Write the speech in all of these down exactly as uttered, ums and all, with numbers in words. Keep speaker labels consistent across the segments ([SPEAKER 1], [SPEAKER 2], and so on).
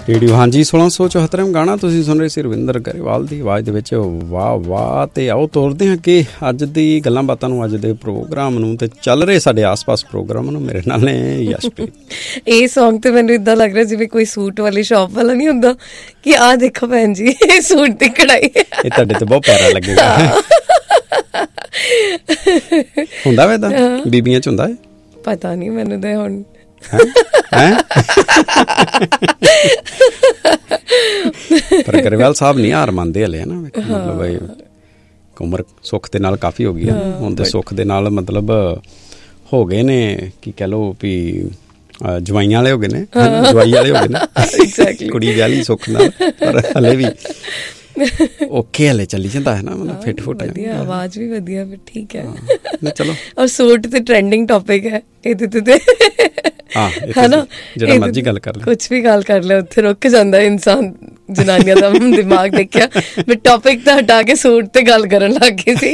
[SPEAKER 1] Radio ਹਾਂਜੀ ਸੋਲਾਂ ਸੌ ਚੌਹੱਤਰਵਾਂ ਗਾਣਾ ਤੁਸੀਂ ਸੁਣ ਰਹੇ ਸੀ ਰਵਿੰਦਰ ਗਰੇਵਾਲ ਦੀ ਆਵਾਜ਼ ਦੇ ਵਿੱਚ। ਵਾਹ ਵਾਹ। ਅਤੇ ਆਓ ਤੋਰਦੇ ਹਾਂ ਕਿ ਅੱਜ ਦੀ ਗੱਲਾਂ ਬਾਤਾਂ ਨੂੰ, ਅੱਜ ਦੇ ਪ੍ਰੋਗਰਾਮ ਨੂੰ ਅਤੇ ਚੱਲ ਰਹੇ ਸਾਡੇ ਆਸ ਪਾਸ ਪ੍ਰੋਗਰਾਮ ਨੂੰ। ਮੇਰੇ ਨਾਲ ਨੇ ਯਸ਼ਪ੍ਰੀਤ।
[SPEAKER 2] ਇਹ ਸੌਂਗ ਤੇ ਮੈਨੂੰ ਇੱਦਾਂ ਲੱਗ ਰਿਹਾ ਜਿਵੇਂ ਕੋਈ ਸੂਟ ਵਾਲੀ ਸ਼ੌਪ ਵਾਲਾ ਨਹੀਂ ਹੁੰਦਾ ਕਿ ਆਹ ਦੇਖੋ ਭੈਣ ਜੀ ਇਹ ਸੂਟ ਦੀ ਕਢਾਈ। ਇਹ
[SPEAKER 1] ਤੁਹਾਡੇ ਤੇ ਬਹੁਤ ਪਿਆਰਾ ਲੱਗੇਗਾ। ਹੁੰਦਾ ਵਾ ਏਦਾਂ ਬੀਬੀਆਂ 'ਚ ਹੁੰਦਾ ਹੈ?
[SPEAKER 2] ਪਤਾ ਨਹੀਂ ਮੈਨੂੰ ਤਾਂ ਹੁਣ।
[SPEAKER 1] ਪਰ ਗਰੇਵਾਲ ਸਾਹਿਬ ਨਹੀਂ ਹਾਰ ਮੰਨਦੇ ਹਲੇ ਨਾ। ਮਤਲਬ ਉਮਰ ਸੁੱਖ ਦੇ ਨਾਲ ਕਾਫੀ ਹੋ ਗਈ ਹੈ। ਹੁਣ ਤੇ ਸੁੱਖ ਦੇ ਨਾਲ ਮਤਲਬ ਹੋ ਗਏ ਨੇ, ਕੀ ਕਹਿ ਲਓ ਵੀ ਜਵਾਈਆਂ ਵਾਲੇ ਹੋ ਗਏ ਨੇ, ਜਵਾਈ ਵਾਲੇ ਹੋ ਗਏ ਨੇ। ਕੁੜੀ ਵਿਆਹ ਲਈ ਸੁੱਖ ਨਾਲ, ਪਰ ਹਲੇ ਵੀ ਓਕੇ ਹਲੇ ਚੱਲੀ ਜਾਂਦਾ ਹੈ ਨਾ, ਮਤਲਬ ਫਿੱਟ ਫੁੱਟ
[SPEAKER 2] ਵਧੀਆ, ਆਵਾਜ਼ ਵੀ ਵਧੀਆ, ਫਿਰ ਠੀਕ ਹੈ।
[SPEAKER 1] ਚਲੋ
[SPEAKER 2] ਔਰ ਸੂਟ ਤੇ ਟ੍ਰੈਂਡਿੰਗ ਟੌਪਿਕ ਹੈ ਇਹਦੇ ਤੇ, ਹੈ ਨਾ,
[SPEAKER 1] ਜਿਹੜਾ ਮਰਜ਼ੀ ਗੱਲ ਕਰ ਲੈ,
[SPEAKER 2] ਕੁਛ ਵੀ ਗੱਲ ਕਰ ਲੈ, ਉੱਥੇ ਰੁਕ ਜਾਂਦਾ ਇਨਸਾਨ। ਜਨਾਨੀਆਂ ਦਾ ਦਿਮਾਗ ਦੇਖਿਆ ਮੈਂ ਟੌਪਿਕ ਤਾਂ ਹਟਾ ਕੇ ਸੂਟ ਤੇ ਗੱਲ ਕਰਨ ਲੱਗ ਗਈ ਸੀ।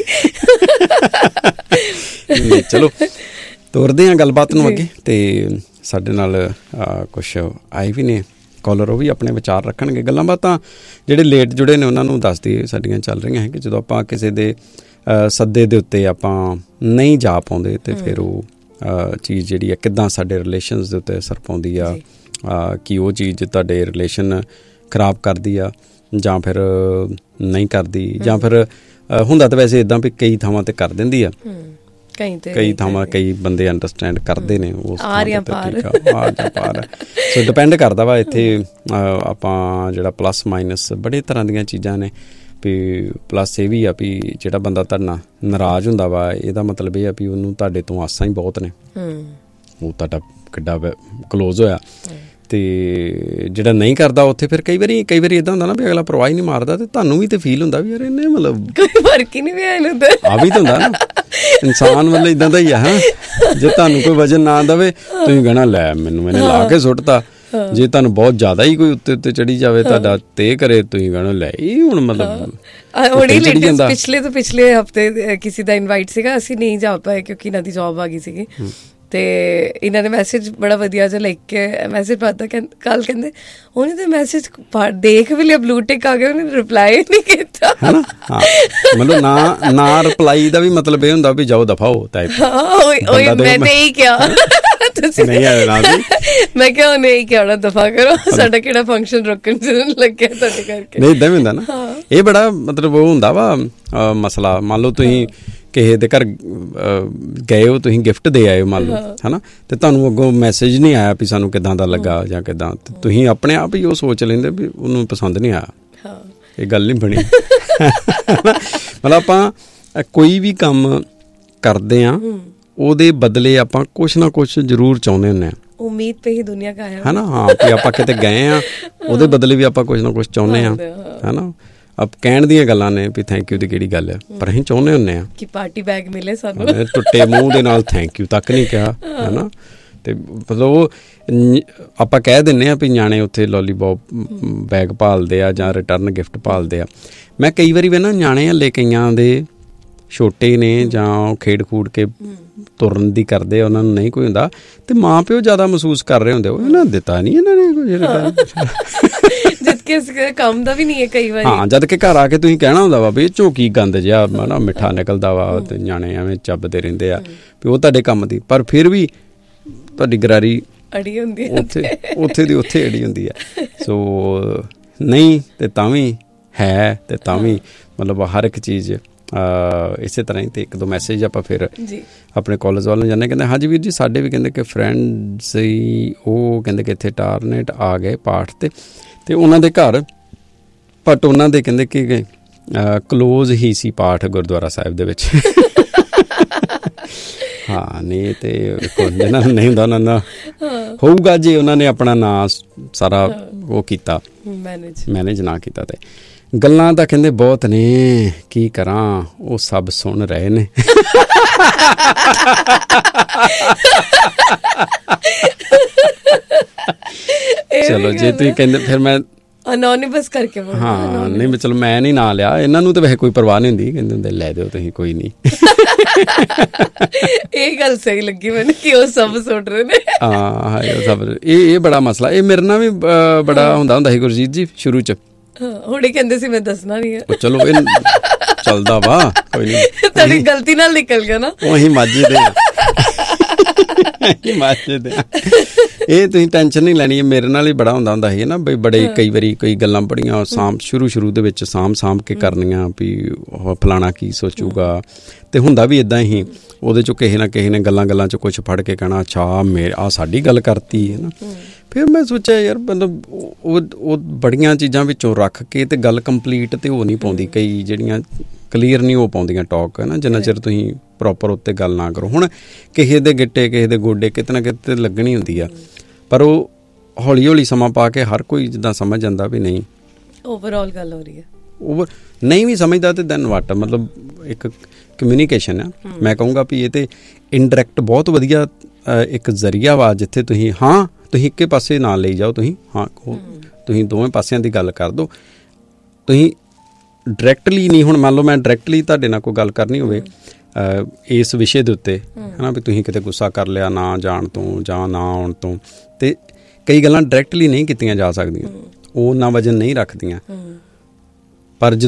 [SPEAKER 1] ਚਲੋ ਤੋਰਦੇ ਹਾਂ ਗੱਲਬਾਤ ਨੂੰ ਅੱਗੇ। ਤੇ ਸਾਡੇ ਨਾਲ ਕੁਛ ਆਏ ਵੀ ਨੇ ਕਾਲਰ, ਉਹ ਵੀ ਆਪਣੇ ਵਿਚਾਰ ਰੱਖਣਗੇ। ਗੱਲਾਂ ਬਾਤਾਂ ਜਿਹੜੇ ਲੇਟ ਜੁੜੇ ਨੇ ਉਹਨਾਂ ਨੂੰ ਦੱਸ ਦਈਏ ਸਾਡੀਆਂ ਚੱਲ ਰਹੀਆਂ ਹੈ ਕਿ ਜਦੋਂ ਆਪਾਂ ਕਿਸੇ ਦੇ ਸੱਦੇ ਦੇ ਉੱਤੇ ਆਪਾਂ ਨਹੀਂ ਜਾ ਪਾਉਂਦੇ ਅਤੇ ਫਿਰ ਉਹ ਚੀਜ਼ ਜਿਹੜੀ ਆ ਕਿੱਦਾਂ ਸਾਡੇ ਰਿਲੇਸ਼ਨਸ ਦੇ ਉੱਤੇ ਅਸਰ ਪਾਉਂਦੀ ਆ, ਕਿ ਉਹ ਚੀਜ਼ ਤੁਹਾਡੇ ਰਿਲੇਸ਼ਨ ਖਰਾਬ ਕਰਦੀ ਆ ਜਾਂ ਫਿਰ ਨਹੀਂ ਕਰਦੀ, ਜਾਂ ਫਿਰ ਹੁੰਦਾ ਤਾਂ ਵੈਸੇ ਇੱਦਾਂ ਵੀ ਕਈ ਥਾਵਾਂ 'ਤੇ ਕਰ ਦਿੰਦੀ ਆ, ਕਈ ਥਾਵਾਂ ਕਈ ਬੰਦੇ ਅੰਡਰਸਟੈਂਡ ਕਰਦੇ ਨੇ ਉਸ ਆਰ ਜਾਂ ਪਾਰ। ਸੋ ਡਿਪੈਂਡ ਕਰਦਾ ਵਾ ਇੱਥੇ ਆਪਾਂ ਜਿਹੜਾ ਪਲੱਸ ਮਾਈਨਸ ਬੜੇ ਤਰ੍ਹਾਂ ਦੀਆਂ ਚੀਜ਼ਾਂ ਨੇ। ਵੀ ਪਲੱਸ ਇਹ ਵੀ ਆ ਵੀ ਜਿਹੜਾ ਬੰਦਾ ਤੁਹਾਡੇ ਨਾਲ ਨਾਰਾਜ਼ ਹੁੰਦਾ ਵਾ, ਇਹਦਾ ਮਤਲਬ ਇਹ ਆ ਵੀ ਉਹਨੂੰ ਤੁਹਾਡੇ ਤੋਂ ਆਸਾਂ ਹੀ ਬਹੁਤ ਨੇ, ਉਹ ਤੁਹਾਡਾ ਕਿੱਡਾ ਕਲੋਜ਼ ਹੋਇਆ। ਅਤੇ ਜਿਹੜਾ ਨਹੀਂ ਕਰਦਾ ਉੱਥੇ ਫਿਰ ਕਈ ਵਾਰੀ ਕਈ ਵਾਰੀ ਇੱਦਾਂ ਹੁੰਦਾ ਨਾ ਵੀ ਅਗਲਾ ਪਰਵਾਹ ਹੀ ਨਹੀਂ ਮਾਰਦਾ, ਅਤੇ ਤੁਹਾਨੂੰ ਵੀ ਤਾਂ ਫੀਲ ਹੁੰਦਾ ਵੀ ਯਾਰ ਇਹਨੇ ਮਤਲਬ
[SPEAKER 2] ਕੋਈ ਫਰਕ ਹੀ ਨਹੀਂ ਪਿਆ ਇਹਨੂੰ।
[SPEAKER 1] ਆ ਵੀ ਤਾਂ ਹੁੰਦਾ ਨਾ, ਇਨਸਾਨ ਵੱਲੋਂ ਇੱਦਾਂ ਦਾ ਹੀ ਆ। ਹਾਂ, ਜੇ ਤੁਹਾਨੂੰ ਕੋਈ ਵਜਨ ਨਾ ਦੇਵੇ ਤੁਸੀਂ ਕਹਿਣਾ ਲੈ ਮੈਨੂੰ ਇਹਨੇ ਲਾ ਕੇ ਸੁੱਟਤਾ। ਜੇ ਤੁਹਾਨੂੰ ਬਹੁਤ ਜ਼ਿਆਦਾ ਹੀ ਕੋਈ ਉੱਤੇ ਉੱਤੇ ਚੜੀ ਜਾਵੇ ਤੁਹਾਡਾ ਤੇ ਕਰੇ, ਤੁਸੀਂ ਕਹਿਣਾ ਲੈ ਇਹ ਹੁਣ ਮਤਲਬ
[SPEAKER 2] ਪਿਛਲੇ ਤੋਂ ਪਿਛਲੇ ਹਫ਼ਤੇ ਕਿਸੇ ਦਾ ਇਨਵਾਈਟ ਸੀਗਾ, ਅਸੀਂ ਨਹੀਂ ਜਾ ਪਾਏ ਕਿਉਂਕਿ ਇਹਨਾਂ ਦੀ ਜੋਬ ਆ ਗਈ ਸੀਗੀ। ਅਤੇ ਇਹਨਾਂ ਨੇ ਮੈਸੇਜ ਬੜਾ ਵਧੀਆ ਜਿਹਾ ਲਿਖ ਕੇ ਮੈਸੇਜ ਪਾਤਾ, ਕਹਿੰ ਕੱਲ੍ਹ ਕਹਿੰਦੇ ਉਹਨੇ ਤਾਂ ਮੈਸੇਜ ਦੇਖ ਵੀ ਲਿਆ, ਬਲੂ ਟਿਕ ਆ ਗਿਆ, ਉਹਨੇ ਰਿਪਲਾਈ ਨਹੀਂ ਕੀਤਾ।
[SPEAKER 1] ਹੈ ਨਾ, ਹਾਂ ਮਤਲਬ ਨਾ ਨਾ ਰਿਪਲਾਈ ਦਾ ਵੀ ਮਤਲਬ ਇਹ ਹੁੰਦਾ ਵੀ ਜਾਓ ਦਫਾ ਹੋ ਟਾਈਪ।
[SPEAKER 2] ਮੈਂ ਤਾਂ ਇਹੀ ਕਿਹਾ, ਮੈਂ ਕਿਹਾ ਉਹਨੇ ਇਹੀ ਕਿਹਾ ਦਫਾ ਕਰੋ, ਸਾਡਾ ਕਿਹੜਾ ਫੰਕਸ਼ਨ ਰੁਕਣ ਲੱਗਿਆ ਤੁਹਾਡੇ ਕਰਕੇ। ਨਹੀਂ
[SPEAKER 1] ਇੱਦਾਂ ਵੀ ਹੁੰਦਾ ਨਾ, ਇਹ ਬੜਾ ਮਤਲਬ ਉਹ ਹੁੰਦਾ ਵਾ ਮਸਲਾ। ਮੰਨ ਲਓ ਤੁਸੀਂ ਕਿਸੇ ਦੇ ਘਰ ਗਏ ਹੋ, ਤੁਸੀਂ ਗਿਫਟ ਦੇ ਆਏ ਹੋ ਮੰਨ ਲਓ, ਹੈ ਨਾ, ਅਤੇ ਤੁਹਾਨੂੰ ਅੱਗੋਂ ਮੈਸੇਜ ਨਹੀਂ ਆਇਆ ਵੀ ਸਾਨੂੰ ਕਿੱਦਾਂ ਦਾ ਲੱਗਾ ਜਾਂ ਕਿੱਦਾਂ, ਤੁਸੀਂ ਆਪਣੇ ਆਪ ਹੀ ਉਹ ਸੋਚ ਲੈਂਦੇ ਵੀ ਉਹਨੂੰ ਪਸੰਦ ਨਹੀਂ ਆਇਆ। ਇਹ ਗੱਲ ਨਹੀਂ ਬਣੀ। ਮਤਲਬ ਆਪਾਂ ਕੋਈ ਵੀ ਕੰਮ ਕਰਦੇ ਹਾਂ ਉਹਦੇ ਬਦਲੇ ਆਪਾਂ ਕੁਛ ਨਾ ਕੁਛ ਜ਼ਰੂਰ ਚਾਹੁੰਦੇ ਹੁੰਦੇ ਹਾਂ।
[SPEAKER 2] ਉਮੀਦ ਪੇ ਹੀ ਦੁਨੀਆ ਕਾ ਹੈ ਨਾ।
[SPEAKER 1] ਹਾਂ, ਵੀ ਆਪਾਂ ਕਿਤੇ ਗਏ ਹਾਂ ਉਹਦੇ ਬਦਲੇ ਵੀ ਆਪਾਂ ਕੁਛ ਨਾ ਕੁਛ ਚਾਹੁੰਦੇ ਹਾਂ, ਹੈ ਨਾ। ਆਪ ਕਹਿਣ ਦੀਆਂ ਗੱਲਾਂ ਨੇ ਵੀ ਥੈਂਕ ਯੂ ਦੀ ਕਿਹੜੀ ਗੱਲ ਹੈ, ਪਰ ਅਸੀਂ ਚਾਹੁੰਦੇ ਹੁੰਦੇ ਹਾਂ
[SPEAKER 2] ਕਿ ਪਾਰਟੀ ਬੈਗ ਮਿਲੇ ਸਾਨੂੰ।
[SPEAKER 1] ਟੁੱਟੇ ਮੂੰਹ ਦੇ ਨਾਲ ਥੈਂਕ ਯੂ ਤੱਕ ਨਹੀਂ ਕਿਹਾ, ਹੈ ਨਾ। ਅਤੇ ਮਤਲਬ ਉਹ ਆਪਾਂ ਕਹਿ ਦਿੰਦੇ ਹਾਂ ਵੀ ਨਿਆਣੇ ਉੱਥੇ ਲੋਲੀਪੋਪ ਬੈਗ ਭਾਲਦੇ ਆ ਜਾਂ ਰਿਟਰਨ ਗਿਫਟ ਭਾਲਦੇ ਆ। ਮੈਂ ਕਈ ਵਾਰੀ ਵੀ ਨਾ ਨਿਆਣੇ ਹਲੇ ਕਈਆਂ ਦੇ ਛੋਟੇ ਨੇ ਜਾਂ ਉਹ ਖੇਡ ਖੂਡ ਕੇ ਤੁਰਨ ਦੀ ਕਰਦੇ ਆ, ਉਹਨਾਂ ਨੂੰ ਨਹੀਂ ਕੋਈ ਹੁੰਦਾ, ਅਤੇ ਮਾਂ ਪਿਓ ਜ਼ਿਆਦਾ ਮਹਿਸੂਸ ਕਰ ਰਹੇ ਹੁੰਦੇ ਉਹ ਇਹਨਾਂ ਦਿੱਤਾ ਨਹੀਂ ਇਹਨਾਂ ਨੇ ਕੁਝ,
[SPEAKER 2] ਜਦਕਿ ਕੰਮ ਦਾ ਵੀ ਨਹੀਂ ਹੈ ਕਈ ਵਾਰੀ।
[SPEAKER 1] ਹਾਂ, ਜਦ ਕਿ ਘਰ ਆ ਕੇ ਤੁਸੀਂ ਕਹਿਣਾ ਹੁੰਦਾ ਵਾ ਵੀ ਇਹ ਚੋਂ ਕੀ ਗੰਦ ਜਿਹਾ ਨਾ ਮਿੱਠਾ ਨਿਕਲਦਾ ਵਾ, ਅਤੇ ਨਿਆਣੇ ਐਵੇਂ ਚੱਬਦੇ ਰਹਿੰਦੇ ਆ ਵੀ ਉਹ ਤੁਹਾਡੇ ਕੰਮ ਦੀ, ਪਰ ਫਿਰ ਵੀ ਤੁਹਾਡੀ ਗਰਾਰੀ
[SPEAKER 2] ਅੜੀ ਹੁੰਦੀ
[SPEAKER 1] ਉੱਥੇ ਉੱਥੇ ਦੀ ਉੱਥੇ ਅੜੀ ਹੁੰਦੀ ਹੈ। ਸੋ ਨਹੀਂ ਅਤੇ ਤਾਂ ਵੀ ਹੈ, ਅਤੇ ਤਾਂ ਵੀ ਮਤਲਬ ਹਰ ਇੱਕ ਚੀਜ਼ ਇਸੇ ਤਰ੍ਹਾਂ ਹੀ। ਅਤੇ ਇੱਕ ਦੋ ਮੈਸੇਜ ਆਪਾਂ ਫਿਰ ਆਪਣੇ ਕਾਲਜ ਵੱਲ ਨੂੰ ਜਾਂਦੇ, ਕਹਿੰਦੇ ਹਾਂਜੀ ਵੀਰ ਜੀ ਸਾਡੇ ਵੀ ਕਹਿੰਦੇ ਕਿ ਫਰੈਂਡ ਸੀ, ਉਹ ਕਹਿੰਦੇ ਕਿ ਇੱਥੇ ਟਾਰਨੇਟ ਆ ਗਏ ਪਾਠ 'ਤੇ, ਅਤੇ ਉਹਨਾਂ ਦੇ ਘਰ ਬਟ ਉਹਨਾਂ ਦੇ ਕਹਿੰਦੇ ਕਿ ਕਲੋਜ਼ ਹੀ ਸੀ ਪਾਠ ਗੁਰਦੁਆਰਾ ਸਾਹਿਬ ਦੇ ਵਿੱਚ। ਹਾਂ, ਨਹੀਂ ਅਤੇ ਜਿਹਨਾਂ ਨੂੰ ਨਹੀਂ ਹੁੰਦਾ ਉਹਨਾਂ ਦਾ ਹੋਊਗਾ ਜੇ ਉਹਨਾਂ ਨੇ ਆਪਣਾ ਨਾਂ ਸਾਰਾ ਉਹ ਕੀਤਾ, ਮੈਨੇਜ ਨਾ ਕੀਤਾ। ਅਤੇ ਗੱਲਾਂ ਤਾਂ ਕਹਿੰਦੇ ਬਹੁਤ ਨੇ, ਕੀ ਕਰਾਂ ਉਹ ਸਭ ਸੁਣ ਰਹੇ ਨੇ। ਚਲੋ ਜੇ ਤੁਸੀਂ ਕਹਿੰਦੇ ਫਿਰ ਮੈਂ
[SPEAKER 2] ਅਨੋਨਿਮਸ ਕਰਕੇ ਬੋਲ।
[SPEAKER 1] ਹਾਂ, ਨਹੀਂ ਚਲੋ ਮੈਂ ਨਹੀਂ ਨਾਂ ਲਿਆ, ਇਹਨਾਂ ਨੂੰ ਤਾਂ ਵੈਸੇ ਕੋਈ ਪਰਵਾਹ ਨਹੀਂ ਹੁੰਦੀ, ਕਹਿੰਦੇ ਹੁੰਦੇ ਲੈ ਦਿਓ ਤੁਸੀਂ ਕੋਈ ਨਹੀਂ।
[SPEAKER 2] ਇਹ ਗੱਲ ਸਹੀ ਲੱਗੀ ਮੈਨੂੰ ਕਿ ਉਹ ਸਭ ਸੁਣ ਰਹੇ ਨੇ।
[SPEAKER 1] ਹਾਂ ਸਭ ਇਹ ਇਹ ਬੜਾ ਮਸਲਾ ਇਹ ਮੇਰੇ ਨਾਲ ਵੀ ਬੜਾ ਹੁੰਦਾ ਹੁੰਦਾ ਸੀ ਗੁਰਜੀਤ ਜੀ ਸ਼ੁਰੂ ਚ।
[SPEAKER 2] ਹੁਣੇ ਕਹਿੰਦੇ ਸੀ ਮੈਂ ਦੱਸਣਾ ਨਹੀਂ ਹੈ।
[SPEAKER 1] ਚਲੋ ਇਹ ਚੱਲਦਾ ਵਾ ਕੋਈ ਨਹੀਂ,
[SPEAKER 2] ਤੁਹਾਡੀ ਗਲਤੀ ਨਾਲ ਨਿਕਲ ਗਿਆ ਨਾ।
[SPEAKER 1] ਉਹ ਅਸੀਂ ਮਾਝੇ ਦੇ ਮਾਝੇ ਦੇ ਇਹ ਤੁਸੀਂ ਟੈਨਸ਼ਨ ਨਹੀਂ ਲੈਣੀ। ਮੇਰੇ ਨਾਲ ਹੀ ਬੜਾ ਹੁੰਦਾ ਹੁੰਦਾ ਸੀ ਨਾ ਬਈ ਬੜੇ ਕਈ ਵਾਰੀ ਕੋਈ ਗੱਲਾਂ ਬੜੀਆਂ ਸਾਂਭ ਸ਼ੁਰੂ ਸ਼ੁਰੂ ਦੇ ਵਿੱਚ ਸਾਂਭ ਸਾਂਭ ਕੇ ਕਰਨੀਆਂ ਵੀ ਫਲਾਣਾ ਕੀ ਸੋਚੂਗਾ, ਤੇ ਹੁੰਦਾ ਵੀ ਇੱਦਾਂ ਹੀ ਉਹਦੇ 'ਚੋਂ ਕਿਸੇ ਨਾ ਕਿਸੇ ਨੇ ਗੱਲਾਂ ਗੱਲਾਂ 'ਚ ਕੁਛ ਫੜ ਕੇ ਕਹਿਣਾ ਅੱਛਾ ਮੇ ਆਹ ਸਾਡੀ ਗੱਲ ਕਰਤੀ ਹੈ ਨਾ। ਫਿਰ ਮੈਂ ਸੋਚਿਆ ਯਾਰ ਮਤਲਬ ਉਹ ਉਹ ਬੜੀਆਂ ਚੀਜ਼ਾਂ ਵਿੱਚੋਂ ਰੱਖ ਕੇ ਤੇ ਗੱਲ ਕੰਪਲੀਟ ਤੇ ਹੋ ਨਹੀਂ ਪਾਉਂਦੀ, ਕਈ ਜਿਹੜੀਆਂ ਕਲੀਅਰ ਨਹੀਂ ਹੋ ਪਾਉਂਦੀਆਂ ਟਾਕ ਹੈ ਨਾ, ਜਿੰਨਾ ਚਿਰ ਤੁਸੀਂ ਪ੍ਰੋਪਰ ਉੱਤੇ ਗੱਲ ਨਾ ਕਰੋ। ਹੁਣ ਕਿਸੇ ਦੇ ਗਿੱਟੇ ਕਿਸੇ ਦੇ ਗੋਡੇ ਕਿਤੇ ਨਾ ਕਿਤੇ ਲੱਗਣੀ ਹੁੰਦੀ ਆ, ਪਰ ਉਹ ਹੌਲੀ ਹੌਲੀ ਸਮਾਂ ਪਾ ਕੇ ਹਰ ਕੋਈ ਜਿੱਦਾਂ ਸਮਝ ਜਾਂਦਾ ਵੀ ਨਹੀਂ
[SPEAKER 2] ਓਵਰਆਲ ਗੱਲ ਹੋ ਰਹੀ ਹੈ।
[SPEAKER 1] ਓਵਰ ਨਹੀਂ ਵੀ ਸਮਝਦਾ ਤੇ ਦੈਨ ਵਾਟ, ਮਤਲਬ ਇੱਕ ਕਮਿਊਨੀਕੇਸ਼ਨ ਆ। ਮੈਂ ਕਹੂੰਗਾ ਵੀ ਇਹ ਤੇ ਇਨਡਾਇਰੈਕਟ ਬਹੁਤ ਵਧੀਆ ਇੱਕ ਜ਼ਰੀਆ ਵਾ ਜਿੱਥੇ ਤੁਸੀਂ ਹਾਂ ਤੁਸੀਂ ਇੱਕੇ ਪਾਸੇ ਨਾ ਲਈ ਜਾਓ, ਤੁਸੀਂ ਹਾਂ ਤੁਸੀਂ ਦੋਵੇਂ ਪਾਸਿਆਂ ਦੀ ਗੱਲ ਕਰ ਦਿਓ। ਤੁਸੀਂ ਡਾਇਰੈਕਟਲੀ ਨਹੀਂ, ਹੁਣ ਮੰਨ ਲਓ ਮੈਂ ਡਾਇਰੈਕਟਲੀ ਤੁਹਾਡੇ ਨਾਲ ਕੋਈ ਗੱਲ ਕਰਨੀ ਹੋਵੇ ਇਸ ਵਿਸ਼ੇ ਦੇ ਉੱਤੇ ਹੈ ਨਾ, ਵੀ ਤੁਸੀਂ ਕਿਤੇ ਗੁੱਸਾ ਕਰ ਲਿਆ ਨਾ ਜਾਣ ਤੋਂ ਜਾਂ ਨਾ ਆਉਣ ਤੋਂ, ਤੇ ਕਈ ਗੱਲਾਂ ਡਾਇਰੈਕਟਲੀ ਨਹੀਂ ਕੀਤੀਆਂ ਜਾ ਸਕਦੀਆਂ, ਉਹ ਨਾ ਵਜਨ ਨਹੀਂ ਰੱਖਦੀਆਂ। ਪਰ